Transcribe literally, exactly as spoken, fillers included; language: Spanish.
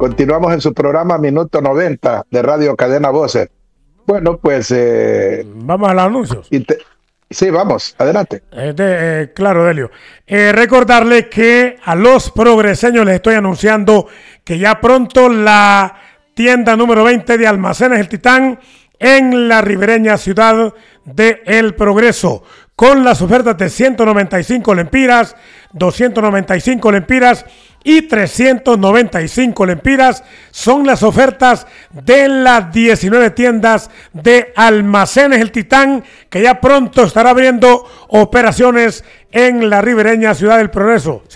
Continuamos en su programa Minuto noventa de Radio Cadena Voces. Bueno, pues... Eh, vamos a los anuncios. Te, sí, vamos, adelante. Eh, de, eh, claro, Delio. Eh, recordarle que a los progreseños les estoy anunciando que ya pronto la tienda número veinte de Almacenes El Titán en la ribereña ciudad de El Progreso, con las ofertas de ciento noventa y cinco lempiras, doscientos noventa y cinco lempiras y trescientos noventa y cinco lempiras. Son las ofertas de las diecinueve tiendas de Almacenes El Titán, que ya pronto estará abriendo operaciones en la ribereña ciudad del Progreso.